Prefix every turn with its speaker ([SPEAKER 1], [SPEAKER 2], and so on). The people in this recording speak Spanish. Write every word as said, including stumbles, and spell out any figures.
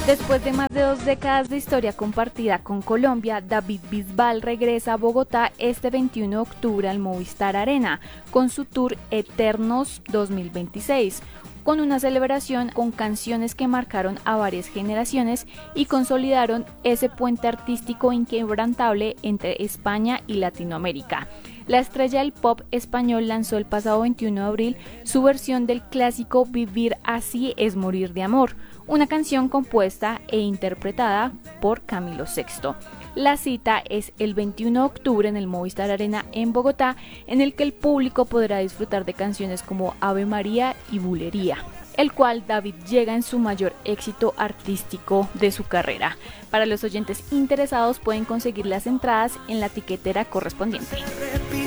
[SPEAKER 1] Después de más de dos décadas de historia compartida con Colombia, David Bisbal regresa a Bogotá este veintiuno de octubre al Movistar Arena con su tour Eternos dos mil veintiséis, con una celebración con canciones que marcaron a varias generaciones y consolidaron ese puente artístico inquebrantable entre España y Latinoamérica. La estrella del pop español lanzó el pasado veintiuno de abril su versión del clásico Vivir así es morir de amor, una canción compuesta e interpretada por Camilo Sexto. La cita es el veintiuno de octubre en el Movistar Arena en Bogotá, en el que el público podrá disfrutar de canciones como Ave María y Bulería, el cual David llega en su mayor éxito artístico de su carrera. Para los oyentes interesados pueden conseguir las entradas en la tiquetera correspondiente.